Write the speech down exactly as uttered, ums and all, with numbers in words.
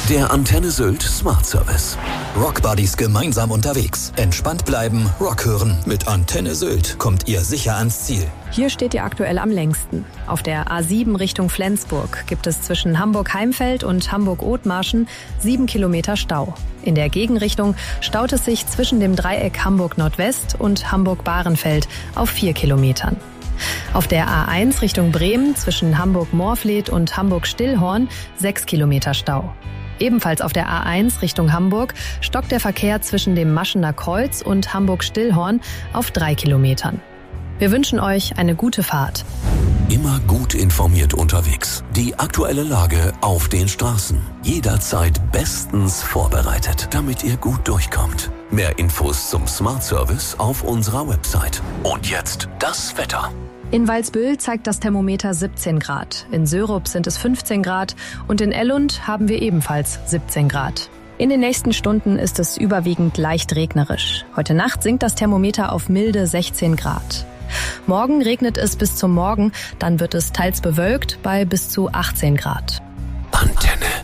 Der Antenne Sylt Smart Service. Rockbuddies gemeinsam unterwegs. Entspannt bleiben, Rock hören. Mit Antenne Sylt kommt ihr sicher ans Ziel. Hier steht ihr aktuell am längsten. Auf der A sieben Richtung Flensburg gibt es zwischen Hamburg-Heimfeld und Hamburg-Othmarschen sieben Kilometer Stau. In der Gegenrichtung staut es sich zwischen dem Dreieck Hamburg-Nordwest und Hamburg-Bahrenfeld auf vier Kilometern. Auf der A eins Richtung Bremen zwischen Hamburg-Morfleet und Hamburg-Stillhorn sechs Kilometer Stau. Ebenfalls auf der A eins Richtung Hamburg stockt der Verkehr zwischen dem Maschener Kreuz und Hamburg-Stillhorn auf drei Kilometern. Wir wünschen euch eine gute Fahrt. Immer gut informiert unterwegs. Die aktuelle Lage auf den Straßen. Jederzeit bestens vorbereitet, damit ihr gut durchkommt. Mehr Infos zum Smart Service auf unserer Website. Und jetzt das Wetter. In Walsbüll zeigt das Thermometer siebzehn Grad. In Sörup sind es fünfzehn Grad und in Ellund haben wir ebenfalls siebzehn Grad. In den nächsten Stunden ist es überwiegend leicht regnerisch. Heute Nacht sinkt das Thermometer auf milde sechzehn Grad. Morgen regnet es bis zum Morgen, dann wird es teils bewölkt bei bis zu achtzehn Grad. Antenne.